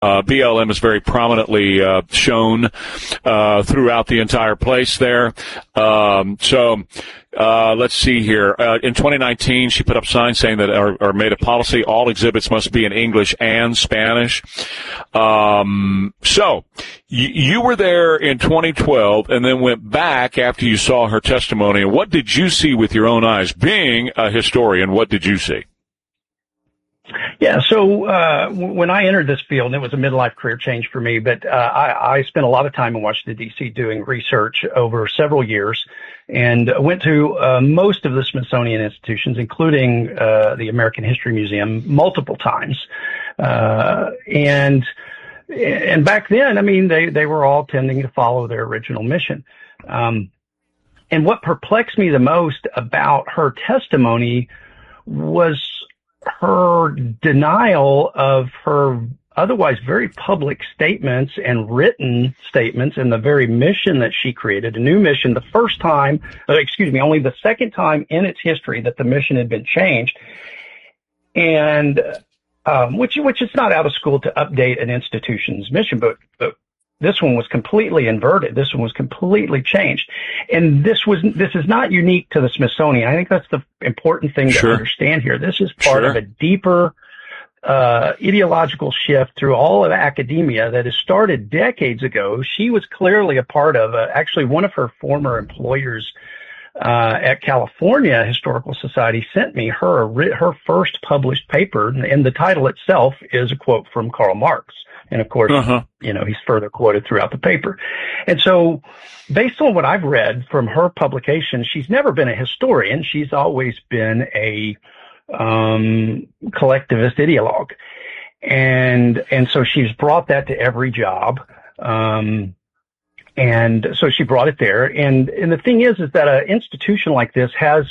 BLM is very prominently shown throughout the entire place there. Let's see here. In 2019, she put up signs saying that, or made a policy, all exhibits must be in English and Spanish. So you were there in 2012 and then went back after you saw her testimony. And what did you see with your own eyes? Being a historian, what did you see? Yeah, so when I entered this field, and it was a midlife career change for me, but I spent a lot of time in Washington, D.C. doing research over several years and went to most of the Smithsonian institutions, including the American History Museum, multiple times. And back then, I mean, they were all tending to follow their original mission. And what perplexed me the most about her testimony was her denial of her otherwise very public statements and written statements and the very mission that she created, a new mission, only the second time in its history that the mission had been changed. And, which is not out of school to update an institution's mission, but this one was completely inverted. This one was completely changed. And this is not unique to the Smithsonian. I think that's the important thing to understand here. This is part of a deeper, ideological shift through all of academia that has started decades ago. She was clearly a part of, actually one of her former employers, at California Historical Society sent me her first published paper, and the title itself is a quote from Karl Marx. And of course, he's further quoted throughout the paper. And so based on what I've read from her publication, she's never been a historian. She's always been a collectivist ideologue. And so she's brought that to every job. And so she brought it there. And the thing is that an institution like this has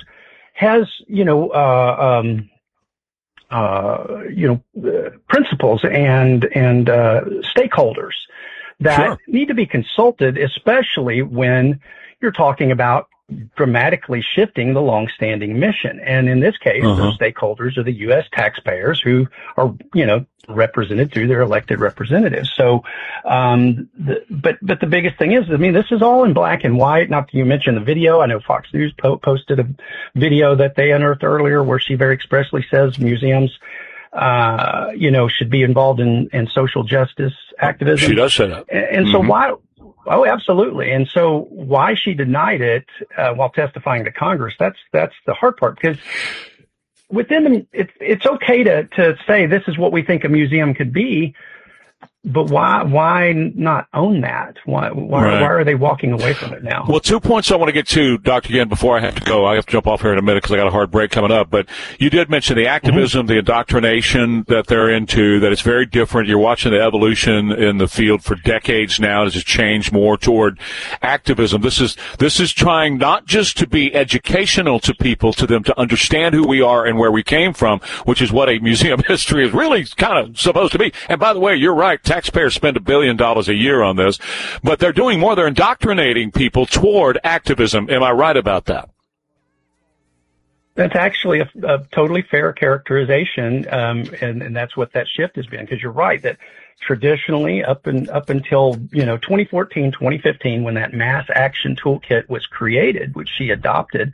principles and stakeholders that need to be consulted, especially when you're talking about dramatically shifting the longstanding mission. And in this case, the stakeholders are the U.S. taxpayers who are, represented through their elected representatives. So, but the biggest thing is, I mean, this is all in black and white. Not that you mentioned the video. I know Fox News posted a video that they unearthed earlier where she very expressly says museums, should be involved in social justice activism. She does say that. And so why? Oh, absolutely. And so why she denied it while testifying to Congress, that's the hard part, because within them, it's okay to say this is what we think a museum could be, but why not own that? Why are they walking away from it now? Well, 2 points I want to get to, Dr. Ginn, before I have to go. I have to jump off here in a minute because I got a hard break coming up. But you did mention the activism, the indoctrination that they're into, that it's very different. You're watching the evolution in the field for decades now as it's changed more toward activism. This is trying not just to be educational to people, to them to understand who we are and where we came from, which is what a museum history is really kind of supposed to be. And by the way, you're right. Taxpayers spend $1 billion a year on this, but they're doing more. They're indoctrinating people toward activism. Am I right about that? That's actually a totally fair characterization, and that's what that shift has been. Because you're right that traditionally, up until 2014, 2015, when that mass action toolkit was created, which she adopted.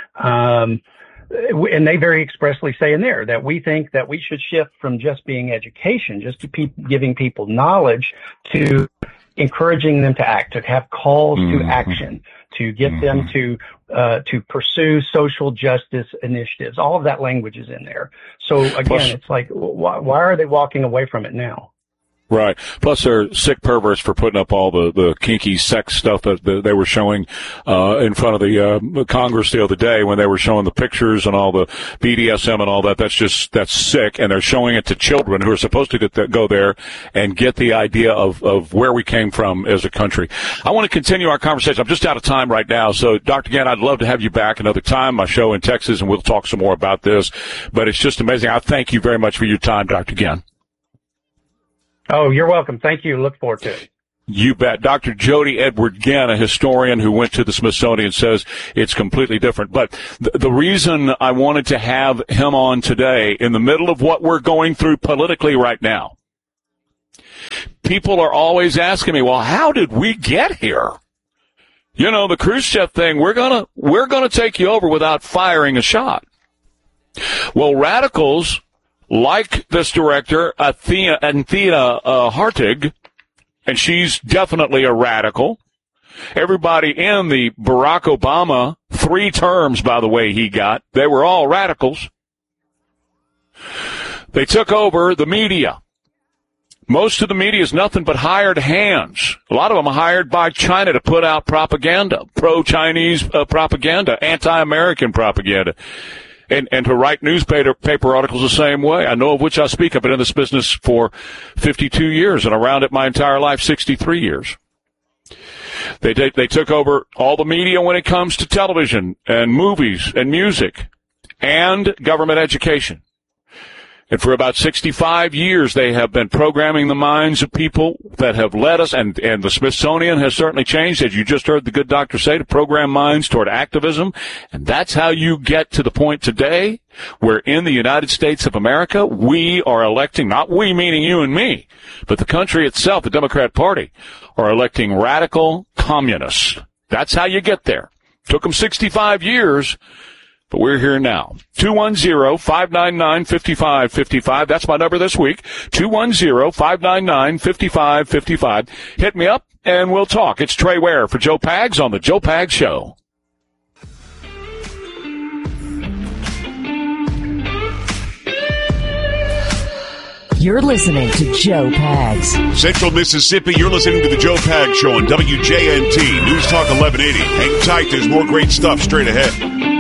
And they very expressly say in there that we think that we should shift from just being education, just to giving people knowledge, to encouraging them to act, to have calls to action, to get them to pursue social justice initiatives. All of that language is in there. So again, it's like, why are they walking away from it now? Right. Plus, they're sick perverts for putting up all the kinky sex stuff that they were showing in front of the Congress the other day when they were showing the pictures and all the BDSM and all that. That's sick, and they're showing it to children who are supposed to go there and get the idea of where we came from as a country. I want to continue our conversation. I'm just out of time right now, so Dr. Ginn, I'd love to have you back another time. My show in Texas, and we'll talk some more about this. But it's just amazing. I thank you very much for your time, Dr. Ginn. Oh, you're welcome. Thank you. Look forward to it. You bet. Dr. Jody Edward Ginn, a historian who went to the Smithsonian, says it's completely different. But the reason I wanted to have him on today, in the middle of what we're going through politically right now, People are always asking me, well, how did we get here? You know, the Khrushchev thing, we're gonna take you over without firing a shot. Well, radicals like this director, Athena Hartig, and she's definitely a radical. Everybody in the Barack Obama 3 terms, by the way, he got, they were all radicals. They took over the media. Most of the media is nothing but hired hands. A lot of them are hired by China to put out propaganda, pro-Chinese propaganda, anti-American propaganda, and to write newspaper articles the same way. I know of which I speak. I've been in this business for 52 years and around it my entire life, 63 years. They took over all the media when it comes to television and movies and music and government education. And for about 65 years, they have been programming the minds of people that have led us, and the Smithsonian has certainly changed, as you just heard the good doctor say, to program minds toward activism. And that's how you get to the point today where in the United States of America, we are electing, not we meaning you and me, but the country itself, the Democrat Party, are electing radical communists. That's how you get there. Took them 65 years. But we're here now. 210-599-5555. That's my number this week. 210-599-5555. Hit me up and we'll talk. It's Trey Ware for Joe Pags on the Joe Pags Show. You're listening to Joe Pags. Central Mississippi, you're listening to the Joe Pags Show on WJNT. News Talk 1180. Hang tight, there's more great stuff straight ahead.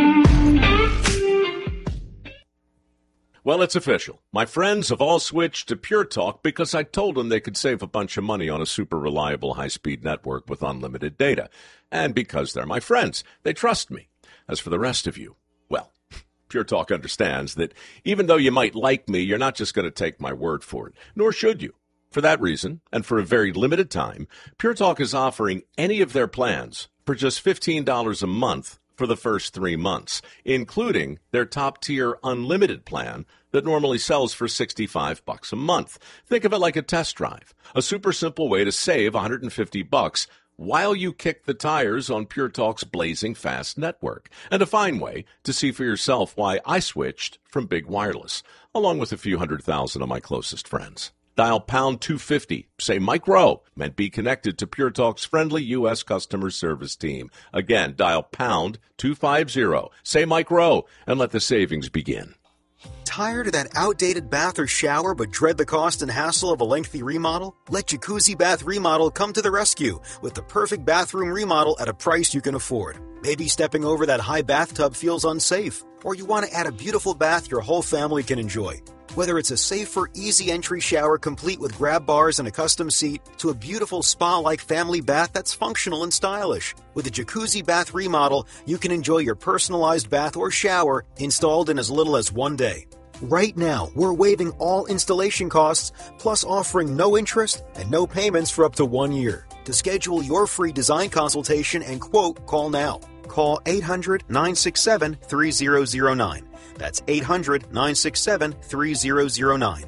Well, it's official. My friends have all switched to Pure Talk because I told them they could save a bunch of money on a super reliable high-speed network with unlimited data. And because they're my friends, they trust me. As for the rest of you, well, Pure Talk understands that even though you might like me, you're not just going to take my word for it, nor should you. For that reason, and for a very limited time, Pure Talk is offering any of their plans for just $15 a month for the first 3 months, including their top-tier unlimited plan that normally sells for $65 a month. Think of it like a test drive, a super simple way to save $150 while you kick the tires on Pure Talk's blazing fast network, and a fine way to see for yourself why I switched from big wireless, along with a few 100,000 of my closest friends. Dial pound 250, say Mike Rowe, and be connected to Pure Talk's friendly U.S. customer service team. Again, dial pound 250, say Mike Rowe, and let the savings begin. Tired of that outdated bath or shower but dread the cost and hassle of a lengthy remodel? Let Jacuzzi Bath Remodel come to the rescue with the perfect bathroom remodel at a price you can afford. Maybe stepping over that high bathtub feels unsafe, or you want to add a beautiful bath your whole family can enjoy. Whether it's a safer, easy entry shower complete with grab bars and a custom seat, to a beautiful spa-like family bath that's functional and stylish. With a Jacuzzi Bath Remodel, you can enjoy your personalized bath or shower installed in as little as 1 day. Right now, we're waiving all installation costs, plus offering no interest and no payments for up to 1 year. To schedule your free design consultation and quote, call now. Call 800-967-3009. That's 800-967-3009.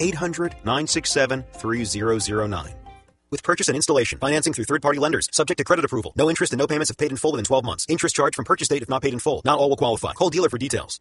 800-967-3009. With purchase and installation, financing through third-party lenders, subject to credit approval. No interest and no payments if paid in full within 12 months. Interest charged from purchase date if not paid in full. Not all will qualify. Call dealer for details.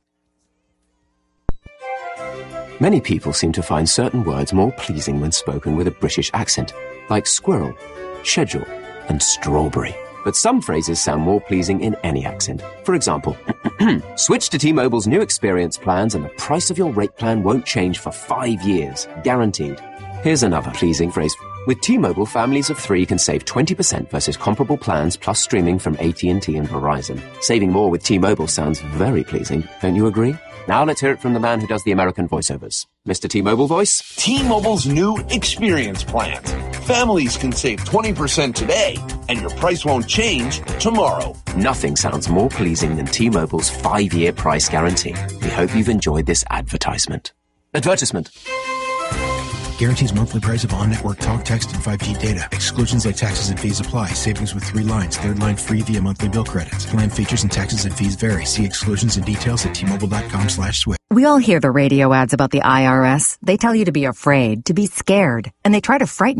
Many people seem to find certain words more pleasing when spoken with a British accent, like squirrel, schedule, and strawberry. But some phrases sound more pleasing in any accent. For example, switch to T-Mobile's new experience plans and the price of your rate plan won't change for 5 years, guaranteed. Here's another pleasing phrase. With T-Mobile, families of 3 can save 20% versus comparable plans plus streaming from AT&T and Verizon. Saving more with T-Mobile sounds very pleasing, don't you agree? Now let's hear it from the man who does the American voiceovers. Mr. T-Mobile voice? T-Mobile's new experience plans. Families can save 20% today, and your price won't change tomorrow. Nothing sounds more pleasing than T-Mobile's 5-year price guarantee. We hope you've enjoyed this advertisement. Advertisement. Guarantees monthly price of on-network talk, text, and 5G data. Exclusions like taxes and fees apply. Savings with 3 lines. 3rd line free via monthly bill credits. Plan features and taxes and fees vary. See exclusions and details at T-Mobile.com/switch. We all hear the radio ads about the IRS. They tell you to be afraid, to be scared, and they try to frighten